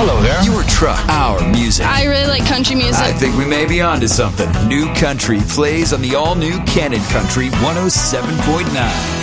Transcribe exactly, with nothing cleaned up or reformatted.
Hello there. Your truck, our music. I really like country music. I think we may be onto something. New Country plays on the all-new Cannon Country one oh seven point nine.